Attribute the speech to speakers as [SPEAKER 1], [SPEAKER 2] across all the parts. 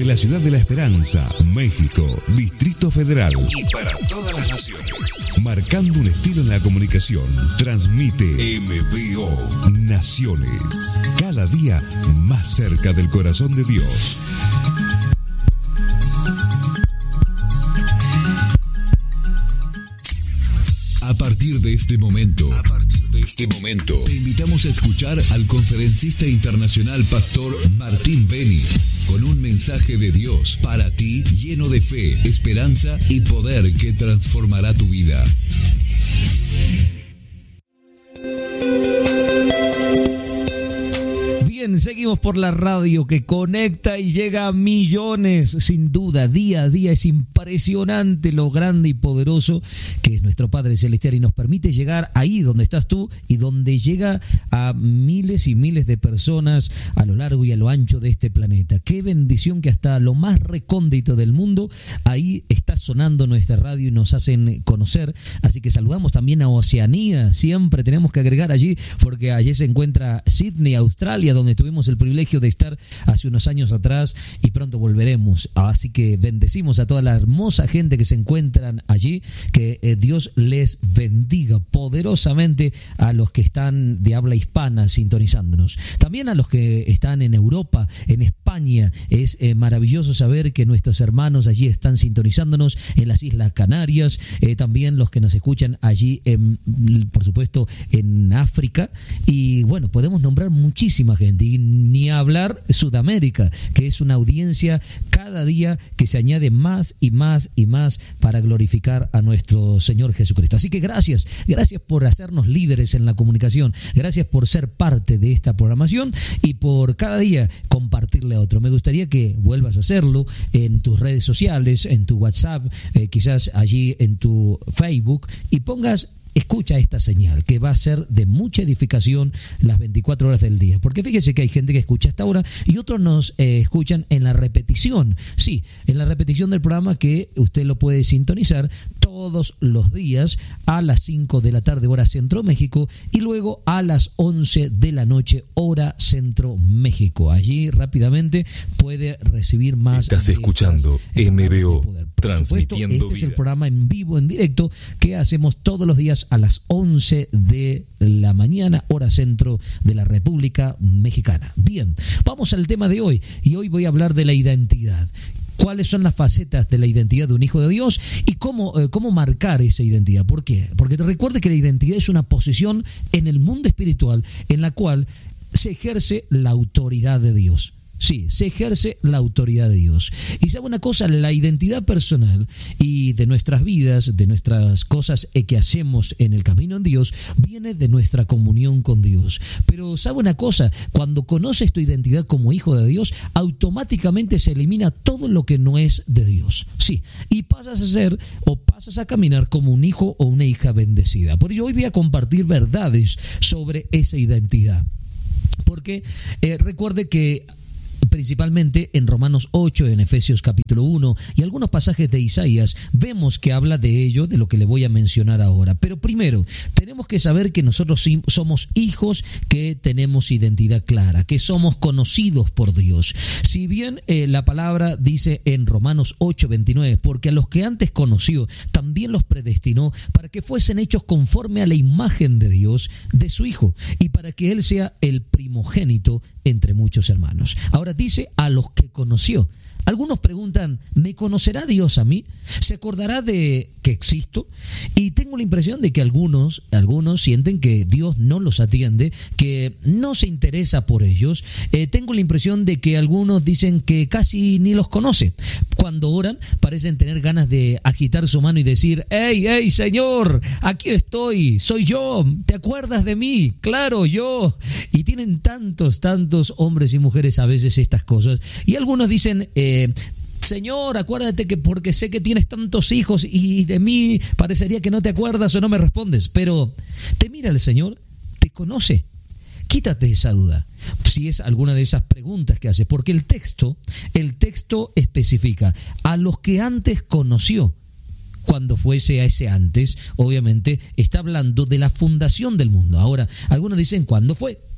[SPEAKER 1] la ciudad de La Esperanza, México, Distrito Federal y para todas las naciones. Marcando un estilo en la comunicación, transmite MBO Naciones. Cada día más cerca del corazón de Dios. A partir de este momento, te invitamos a escuchar al conferencista internacional Pastor Martín Beni, con un mensaje de Dios para ti lleno de fe, esperanza y poder que transformará tu vida.
[SPEAKER 2] Bien, seguimos por la radio que conecta y llega a millones, sin duda, día a día. Es impresionante lo grande y poderoso que es nuestro Padre Celestial y nos permite llegar ahí donde estás tú y donde llega a miles y miles de personas a lo largo y a lo ancho de este planeta. Qué bendición que hasta lo más recóndito del mundo, ahí está sonando nuestra radio y nos hacen conocer. Así que saludamos también a Oceanía, siempre tenemos que agregar allí, porque allí se encuentra Sydney, Australia, donde tuvimos el privilegio de estar hace unos años atrás y pronto volveremos. Así que bendecimos a toda la hermosa gente que se encuentran allí, que Dios les bendiga poderosamente a los que están de habla hispana sintonizándonos. También a los que están en Europa, en España. Es maravilloso saber que nuestros hermanos allí están sintonizándonos en las Islas Canarias, también los que nos escuchan allí, por supuesto, en África. Y bueno, podemos nombrar muchísima gente. Y ni hablar Sudamérica, que es una audiencia cada día que se añade más y más y más para glorificar a nuestro Señor Jesucristo. Así que gracias por hacernos líderes en la comunicación, gracias por ser parte de esta programación y por cada día compartirle a otro. Me gustaría que vuelvas a hacerlo en tus redes sociales, en tu WhatsApp, quizás allí en tu Facebook, y pongas: escucha esta señal que va a ser de mucha edificación las 24 horas del día. Porque fíjese que hay gente que escucha hasta ahora y otros nos escuchan en la repetición. Sí, en la repetición del programa, que usted lo puede sintonizar todos los días a las 5 de la tarde hora Centro México y luego a las 11 de la noche hora Centro México. Allí rápidamente puede recibir más.
[SPEAKER 1] Estás escuchando MBO, transmitiendo
[SPEAKER 2] este vida. Es el programa en vivo, en directo, que hacemos todos los días a las 11 de la mañana, hora centro de la República Mexicana. Bien, vamos al tema de hoy, y hoy voy a hablar de la identidad. ¿Cuáles son las facetas de la identidad de un hijo de Dios y cómo marcar esa identidad? ¿Por qué? Porque te recuerde que la identidad es una posición en el mundo espiritual en la cual se ejerce la autoridad de Dios. Sí, se ejerce la autoridad de Dios. Y sabe una cosa, la identidad personal y de nuestras vidas, de nuestras cosas que hacemos en el camino en Dios, viene de nuestra comunión con Dios. Pero sabe una cosa, cuando conoces tu identidad como hijo de Dios, automáticamente se elimina todo lo que no es de Dios. Sí, y pasas a ser o pasas a caminar como un hijo o una hija bendecida. Por ello hoy voy a compartir verdades sobre esa identidad. Porque recuerde que principalmente en Romanos 8, en Efesios capítulo 1 y algunos pasajes de Isaías, vemos que habla de ello, de lo que le voy a mencionar ahora. Pero primero, tenemos que saber que nosotros somos hijos que tenemos identidad clara, que somos conocidos por Dios. Si bien la palabra dice en Romanos 8, 29, porque a los que antes conoció, también los predestinó para que fuesen hechos conforme a la imagen de Dios, de su Hijo, y para que Él sea el primogénito entre muchos hermanos. Ahora dice a los que conoció. Algunos preguntan, ¿me conocerá Dios a mí? ¿Se acordará de que existo? Y tengo la impresión de que algunos sienten que Dios no los atiende, que no se interesa por ellos. Tengo la impresión de que algunos dicen que casi ni los conoce. Cuando oran, parecen tener ganas de agitar su mano y decir: ¡Hey, hey, Señor! Aquí estoy, soy yo, ¿te acuerdas de mí? Claro, yo. Y tienen tantos hombres y mujeres a veces estas cosas. Y algunos dicen: Señor, acuérdate que porque sé que tienes tantos hijos y de mí parecería que no te acuerdas o no me respondes. Pero te mira el Señor, te conoce. Quítate esa duda, si es alguna de esas preguntas que haces, porque el texto especifica a los que antes conoció. Cuando fuese a ese antes, obviamente está hablando de la fundación del mundo. Ahora, algunos dicen, ¿cuándo fue?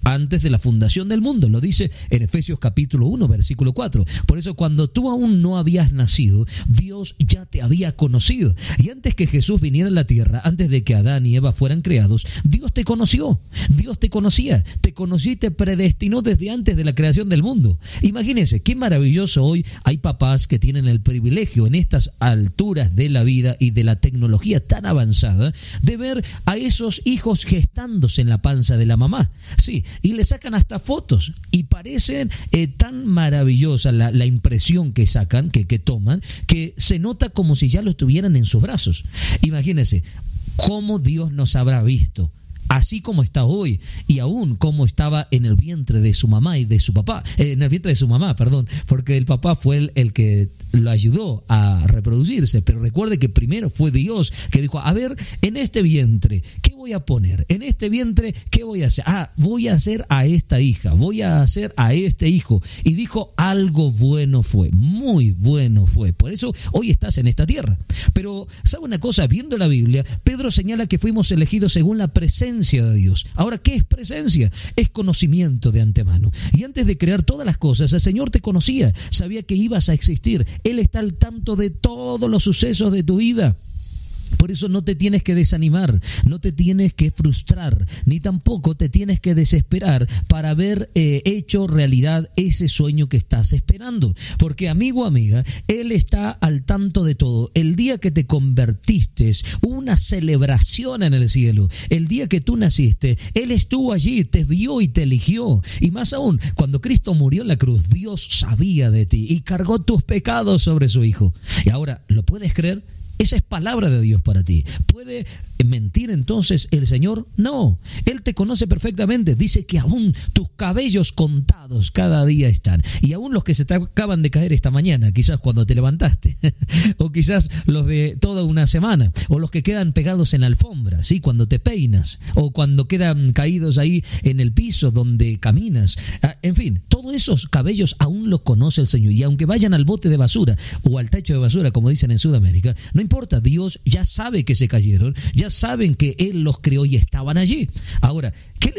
[SPEAKER 2] antes de la fundación del mundo, lo dice en Efesios capítulo 1, versículo 4. Por eso cuando tú aún no habías nacido, Dios ya te había conocido. Y antes que Jesús viniera a la tierra, antes de que Adán y Eva fueran creados, Dios te conoció, Dios te conocía, te conoció y te predestinó desde antes de la creación del mundo. Imagínense, qué maravilloso hoy hay papás que tienen el privilegio en estas alturas de la vida y de la tecnología tan avanzada de ver a esos hijos gestándose en la panza de la mamá. Sí, y le sacan hasta fotos y parecen tan maravillosa la impresión que sacan, que toman, que se nota como si ya lo tuvieran en sus brazos. Imagínense cómo Dios nos habrá visto, así como está hoy, y aún como estaba en el vientre de su mamá y de su papá, en el vientre de su mamá, perdón, porque el papá fue el que lo ayudó a reproducirse, pero recuerde que primero fue Dios que dijo, a ver, en este vientre, ¿qué voy a poner? En este vientre, ¿qué voy a hacer? Voy a hacer a esta hija, voy a hacer a este hijo, y dijo, algo bueno fue, muy bueno fue, por eso hoy estás en esta tierra. Pero, ¿sabe una cosa? Viendo la Biblia, Pedro señala que fuimos elegidos según la presencia de Dios. Ahora, ¿qué es presencia? Es conocimiento de antemano. Y antes de crear todas las cosas, el Señor te conocía, sabía que ibas a existir. Él está al tanto de todos los sucesos de tu vida. Por eso no te tienes que desanimar, no te tienes que frustrar, ni tampoco te tienes que desesperar para haber hecho realidad ese sueño que estás esperando. Porque, amigo, amiga, Él está al tanto de todo. El día que te convertiste, hubo una celebración en el cielo. El día que tú naciste, Él estuvo allí, te vio y te eligió. Y más aún, cuando Cristo murió en la cruz, Dios sabía de ti y cargó tus pecados sobre su Hijo. Y ahora, ¿lo puedes creer? Esa es palabra de Dios para ti. ¿Puede mentir entonces el Señor? No, Él te conoce perfectamente. Dice que aún tus cabellos contados cada día están. Y aún los que se te acaban de caer esta mañana, quizás cuando te levantaste. O quizás los de toda una semana. O los que quedan pegados en la alfombra, ¿sí? Cuando te peinas. O cuando quedan caídos ahí en el piso donde caminas. En fin, todos esos cabellos aún los conoce el Señor. Y aunque vayan al bote de basura o al tacho de basura, como dicen en Sudamérica, no importa, Dios ya sabe que se cayeron, ya saben que Él los creó y estaban allí. Ahora, ¿quién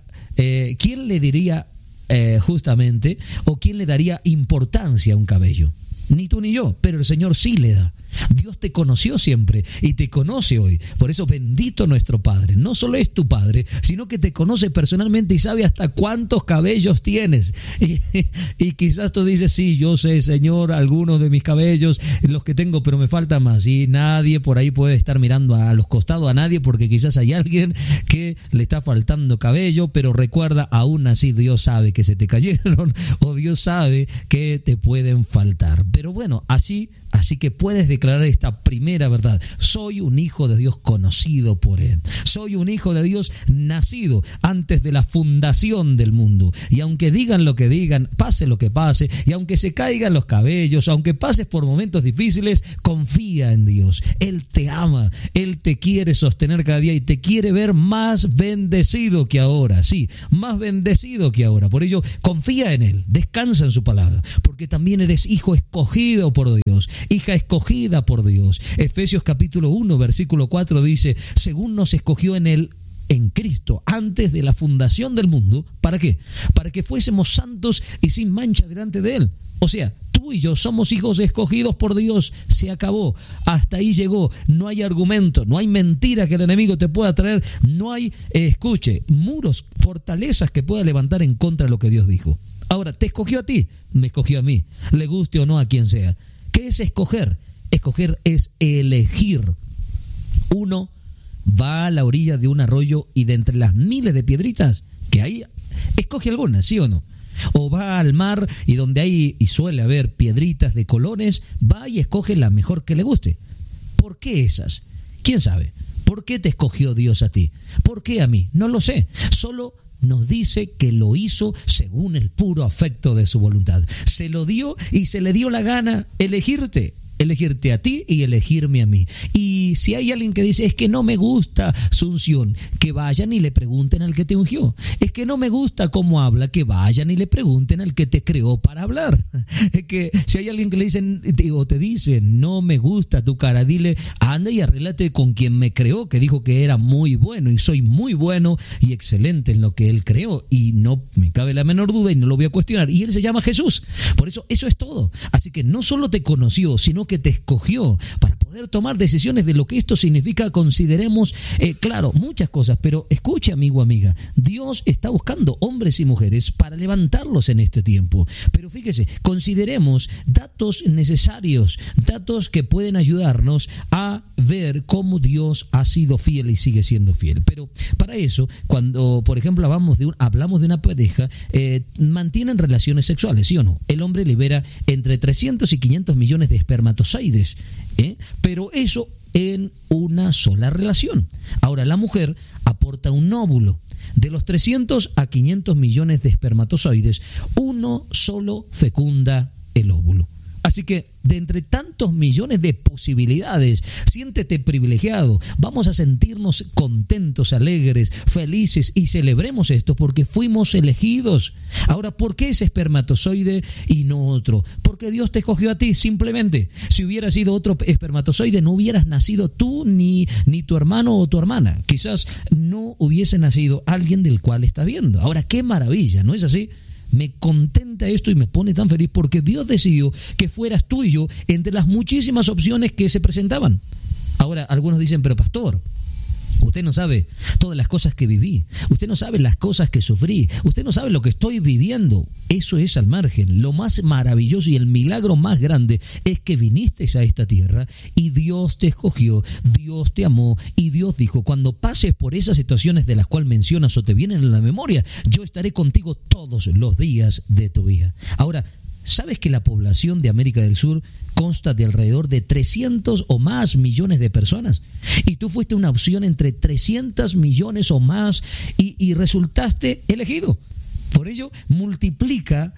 [SPEAKER 2] le diría justamente, o quién le daría importancia a un cabello? Ni tú ni yo, pero el Señor sí le da. Dios te conoció siempre y te conoce hoy. Por eso bendito nuestro Padre. No solo es tu Padre, sino que te conoce personalmente y sabe hasta cuántos cabellos tienes. Y quizás tú dices, sí, yo sé, Señor, algunos de mis cabellos, los que tengo, pero me falta más. Y nadie por ahí puede estar mirando a los costados a nadie, porque quizás hay alguien que le está faltando cabello, pero recuerda, aún así Dios sabe que se te cayeron, o Dios sabe que te pueden faltar. Pero bueno, así que puedes declarar esta primera verdad. Soy un hijo de Dios conocido por Él. Soy un hijo de Dios nacido antes de la fundación del mundo. Y aunque digan lo que digan, pase lo que pase, y aunque se caigan los cabellos, aunque pases por momentos difíciles, confía en Dios. Él te ama, Él te quiere sostener cada día y te quiere ver más bendecido que ahora. Sí, más bendecido que ahora. Por ello, confía en Él, descansa en su palabra, porque también eres hijo escogido por Dios, hija escogida por Dios. Efesios capítulo 1, versículo 4 dice, según nos escogió en Él, en Cristo, antes de la fundación del mundo. ¿Para qué? Para que fuésemos santos y sin mancha delante de Él. O sea, tú y yo somos hijos escogidos por Dios. Se acabó. Hasta ahí llegó. No hay argumento, no hay mentira que el enemigo te pueda traer. No hay, muros, fortalezas que pueda levantar en contra de lo que Dios dijo. Ahora, te escogió a ti, me escogió a mí, le guste o no a quien sea. ¿Qué es escoger? Escoger es elegir. Uno va a la orilla de un arroyo y de entre las miles de piedritas que hay, escoge alguna, ¿sí o no? O va al mar y donde hay y suele haber piedritas de colores, va y escoge la mejor que le guste. ¿Por qué esas? ¿Quién sabe? ¿Por qué te escogió Dios a ti? ¿Por qué a mí? No lo sé. Solo nos dice que lo hizo según el puro afecto de su voluntad. Se lo dio y se le dio la gana elegirte. elegirte a ti y elegirme a mí. Y si hay alguien que dice, es que no me gusta su unción, que vayan y le pregunten al que te ungió. Es que no me gusta cómo habla, que vayan y le pregunten al que te creó para hablar. Es que si hay alguien que le dicen o te dice, no me gusta tu cara, dile, anda y arréglate con quien me creó, que dijo que era muy bueno y soy muy bueno y excelente en lo que él creó, y no me cabe la menor duda y no lo voy a cuestionar, y él se llama Jesús. Por eso es todo. Así que no solo te conoció, sino que te escogió para poder tomar decisiones de lo que esto significa. Consideremos, claro, muchas cosas, pero escuche, amigo, amiga, Dios está buscando hombres y mujeres para levantarlos en este tiempo. Pero fíjese, consideremos datos necesarios, datos que pueden ayudarnos a ver cómo Dios ha sido fiel y sigue siendo fiel. Pero para eso, cuando, por ejemplo, hablamos de una pareja, mantienen relaciones sexuales, ¿sí o no? El hombre libera entre 300 y 500 millones de espermatozoides, pero eso en una sola relación. Ahora, la mujer aporta un óvulo. De los 300 a 500 millones de espermatozoides, uno solo fecunda el óvulo. Así que, de entre tantos millones de posibilidades, siéntete privilegiado. Vamos a sentirnos contentos, alegres, felices, y celebremos esto porque fuimos elegidos. Ahora, ¿por qué ese espermatozoide y no otro? Porque Dios te escogió a ti, simplemente. Si hubiera sido otro espermatozoide, no hubieras nacido tú ni tu hermano o tu hermana. Quizás no hubiese nacido alguien del cual estás viendo. Ahora, qué maravilla, ¿no es así? Me contenta esto y me pone tan feliz porque Dios decidió que fueras tú y yo entre las muchísimas opciones que se presentaban. Ahora, algunos dicen, pero pastor, usted no sabe todas las cosas que viví, usted no sabe las cosas que sufrí, usted no sabe lo que estoy viviendo. Eso es al margen. Lo más maravilloso y el milagro más grande es que viniste a esta tierra y Dios te escogió, Dios te amó, y Dios dijo, cuando pases por esas situaciones de las cuales mencionas o te vienen a la memoria, yo estaré contigo todos los días de tu vida. Ahora, ¿sabes que la población de América del Sur consta de alrededor de 300 o más millones de personas? Y tú fuiste una opción entre 300 millones o más y resultaste elegido. Por ello, multiplica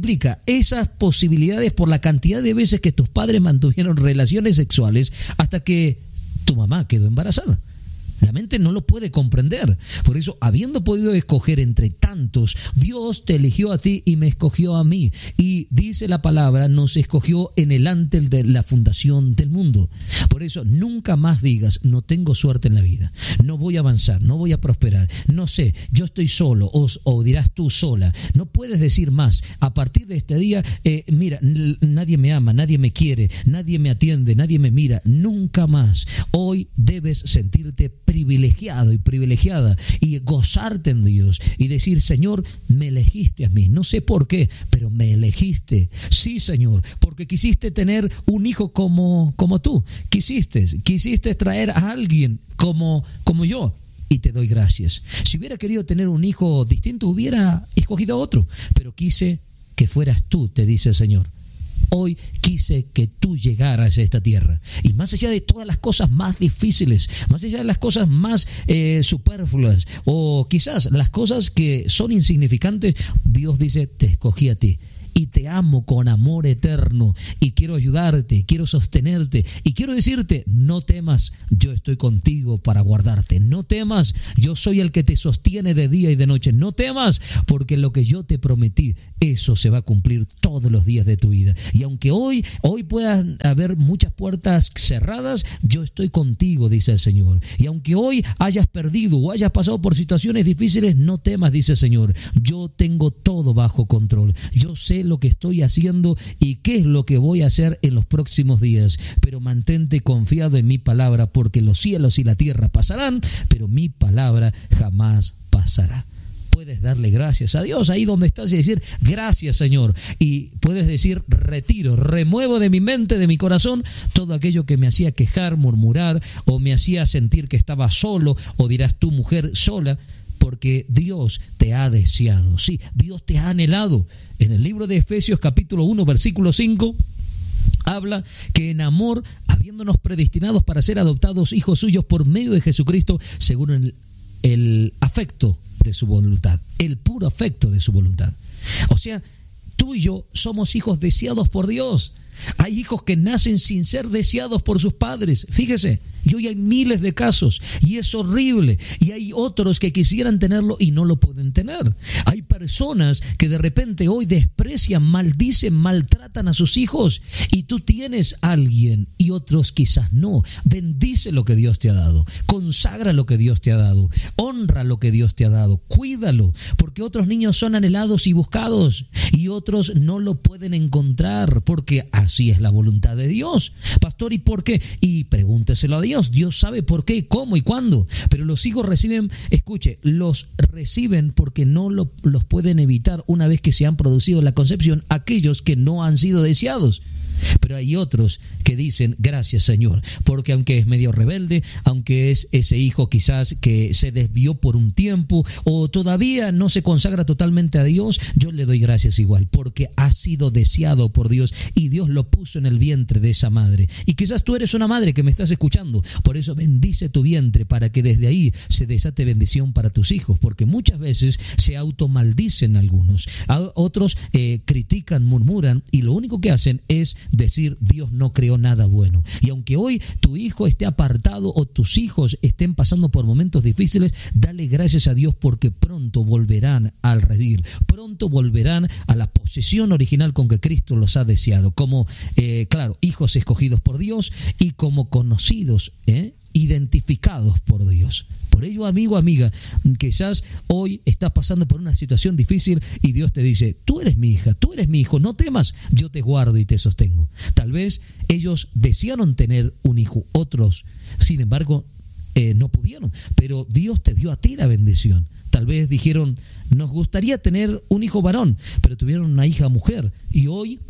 [SPEAKER 2] esas posibilidades por la cantidad de veces que tus padres mantuvieron relaciones sexuales hasta que tu mamá quedó embarazada. La mente no lo puede comprender. Por eso, habiendo podido escoger entre tantos, Dios te eligió a ti y me escogió a mí. Y dice la palabra, nos escogió en el antes de la fundación del mundo. Por eso, nunca más digas, no tengo suerte en la vida, no voy a avanzar, no voy a prosperar, no sé, yo estoy solo, o dirás tú sola. No puedes decir más. A partir de este día, mira, nadie me ama, nadie me quiere, nadie me atiende, nadie me mira. Nunca más. Hoy debes sentirte privilegiado y privilegiada y gozarte en Dios y decir, Señor, me elegiste a mí, no sé por qué, pero me elegiste. Sí, Señor, porque quisiste tener un hijo como tú, quisiste traer a alguien como yo, y te doy gracias. Si hubiera querido tener un hijo distinto, hubiera escogido a otro, pero quise que fueras tú, te dice el Señor. Hoy quise que tú llegaras a esta tierra. Y más allá de todas las cosas más difíciles, más allá de las cosas más superfluas, o quizás las cosas que son insignificantes, Dios dice, te escogí a ti. Y te amo con amor eterno, y quiero ayudarte, quiero sostenerte, y quiero decirte, no temas, yo estoy contigo para guardarte. No temas, yo soy el que te sostiene de día y de noche. No temas, porque lo que yo te prometí, eso se va a cumplir todos los días de tu vida. Y aunque hoy puedan haber muchas puertas cerradas, yo estoy contigo, dice el Señor. Y aunque hoy hayas perdido o hayas pasado por situaciones difíciles, no temas, dice el Señor. Yo tengo todo bajo control. Yo sé lo que estoy haciendo y qué es lo que voy a hacer en los próximos días, pero mantente confiado en mi palabra, porque los cielos y la tierra pasarán, pero mi palabra jamás pasará. Puedes darle gracias a Dios ahí donde estás y decir, gracias, Señor, y puedes decir, remuevo de mi mente, de mi corazón, todo aquello que me hacía quejar, murmurar, o me hacía sentir que estaba solo, o dirás tú, mujer, sola, porque Dios te ha deseado, sí, Dios te ha anhelado. En el libro de Efesios capítulo 1, versículo 5, habla que en amor, habiéndonos predestinados para ser adoptados hijos suyos por medio de Jesucristo, según el afecto de su voluntad, el puro afecto de su voluntad. O sea, tú y yo somos hijos deseados por Dios. Hay hijos que nacen sin ser deseados por sus padres. Fíjese, y hoy hay miles de casos y es horrible. Y hay otros que quisieran tenerlo y no lo pueden tener. Hay personas que de repente hoy desprecian, maldicen, maltratan a sus hijos. Y tú tienes a alguien y otros quizás no. Bendice lo que Dios te ha dado. Consagra lo que Dios te ha dado. Honra lo que Dios te ha dado. Cuídalo, porque otros niños son anhelados y buscados y otros no lo pueden encontrar porque así es la voluntad de Dios. Pastor, ¿y por qué? Y pregúnteselo a Dios. Dios sabe por qué, cómo y cuándo. Pero los hijos reciben, escuche, los reciben porque no los pueden evitar una vez que se han producido la concepción, aquellos que no han sido deseados. Pero hay otros que dicen, gracias Señor, porque aunque es medio rebelde, aunque es ese hijo quizás que se desvió por un tiempo o todavía no se consagra totalmente a Dios, yo le doy gracias igual, porque ha sido deseado por Dios y Dios lo puso en el vientre de esa madre. Y quizás tú eres una madre que me estás escuchando, por eso bendice tu vientre para que desde ahí se desate bendición para tus hijos, porque muchas veces se automaldicen algunos, otros critican, murmuran y lo único que hacen es decir, Dios no creó nada bueno. Y aunque hoy tu hijo esté apartado o tus hijos estén pasando por momentos difíciles, dale gracias a Dios porque pronto volverán al redil, pronto volverán a la posesión original con que Cristo los ha deseado, como, hijos escogidos por Dios y como conocidos, identificados por Dios. Por ello, amigo, amiga, quizás hoy estás pasando por una situación difícil y Dios te dice, tú eres mi hija, tú eres mi hijo, no temas, yo te guardo y te sostengo. Tal vez ellos desearon tener un hijo, otros, sin embargo, no pudieron, pero Dios te dio a ti la bendición. Tal vez dijeron, nos gustaría tener un hijo varón, pero tuvieron una hija mujer y hoy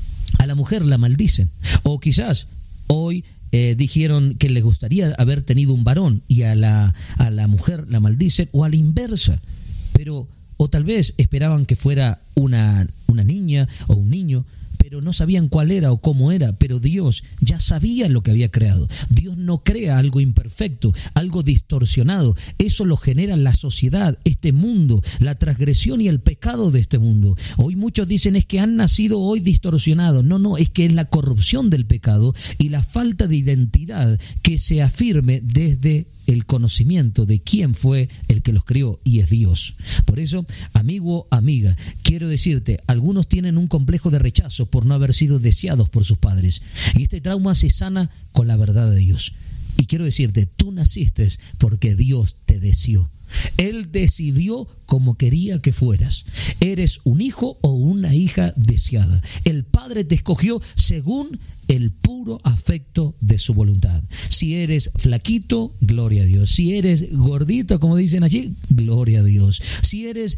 [SPEAKER 2] a la mujer la maldicen. O quizás hoy dijeron que les gustaría haber tenido un varón y a la mujer la maldicen, o a la inversa. Pero, o tal vez esperaban que fuera una niña o un niño, pero no sabían cuál era o cómo era, pero Dios ya sabía lo que había creado. Dios no crea algo imperfecto, algo distorsionado. Eso lo genera la sociedad, este mundo, la transgresión y el pecado de este mundo. Hoy muchos dicen es que han nacido hoy distorsionados. No, es que es la corrupción del pecado y la falta de identidad que se afirme desde el conocimiento de quién fue el que los crió, y es Dios. Por eso, amigo, amiga, quiero decirte, algunos tienen un complejo de rechazo por no haber sido deseados por sus padres, y este trauma se sana con la verdad de Dios. Y quiero decirte, tú naciste porque Dios te deseó. Él decidió como quería que fueras. Eres un hijo o una hija deseada. El Padre te escogió según el puro afecto de su voluntad. Si eres flaquito, gloria a Dios. Si eres gordito, como dicen allí, gloria a Dios. Si eres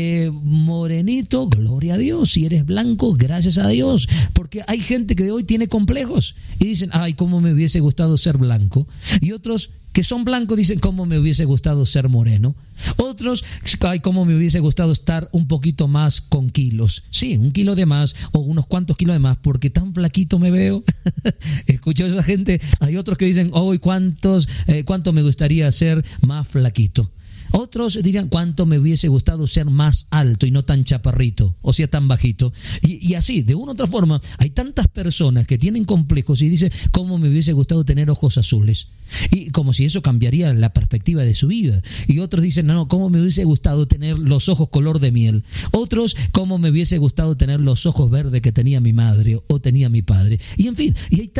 [SPEAKER 2] morenito, gloria a Dios. Si eres blanco, gracias a Dios. Porque hay gente que de hoy tiene complejos y dicen, ay, cómo me hubiese gustado ser blanco. Y otros que son blancos dicen, cómo me hubiese gustado ser moreno. Otros, ay, cómo me hubiese gustado estar un poquito más con kilos. Sí, 1 kilo de más o unos cuantos kilos de más, porque tan flaquito me veo. Escucho a esa gente. Hay otros que dicen, hoy cuánto me gustaría ser más flaquito. Otros dirían, cuánto me hubiese gustado ser más alto y no tan chaparrito, o sea, tan bajito. Y así, de una u otra forma, hay tantas personas que tienen complejos y dicen, cómo me hubiese gustado tener ojos azules. Y como si eso cambiaría la perspectiva de su vida. Y otros dicen, no, cómo me hubiese gustado tener los ojos color de miel. Otros, cómo me hubiese gustado tener los ojos verdes que tenía mi madre o tenía mi padre. Y en fin, y hay